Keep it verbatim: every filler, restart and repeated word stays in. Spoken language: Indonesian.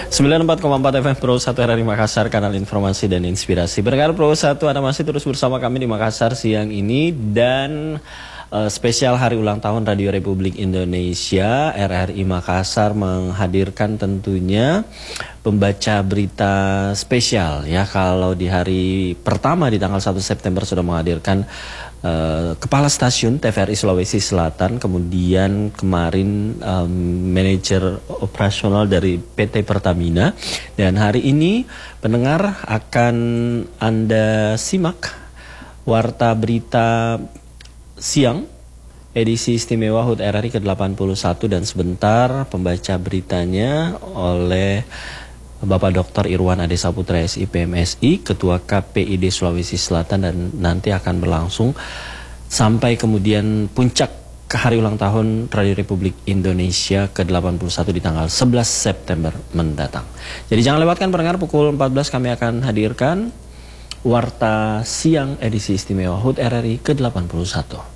sembilan puluh empat koma empat F M Pro satu R R I Makassar, kanal informasi dan inspirasi. Pendengar Pro satu, Anda masih terus bersama kami di Makassar siang ini dan uh, spesial hari ulang tahun Radio Republik Indonesia. R R I Makassar menghadirkan tentunya pembaca berita spesial ya. Kalau di hari pertama di tanggal satu September sudah menghadirkan Uh, Kepala Stasiun T V R I Sulawesi Selatan, kemudian kemarin um, manajer operasional dari P T Pertamina, dan hari ini pendengar akan Anda simak Warta Berita Siang edisi istimewa H U T R R I ke delapan puluh satu, dan sebentar pembaca beritanya oleh Bapak Doktor Irwan Ade Saputra S I P M S I, Ketua K P I D Sulawesi Selatan, dan nanti akan berlangsung sampai kemudian puncak ke hari ulang tahun Radio Republik Indonesia ke delapan puluh satu di tanggal sebelas September mendatang. Jadi jangan lewatkan pendengar, pukul empat belas kami akan hadirkan Warta Siang edisi istimewa H U T R R I ke delapan puluh satu.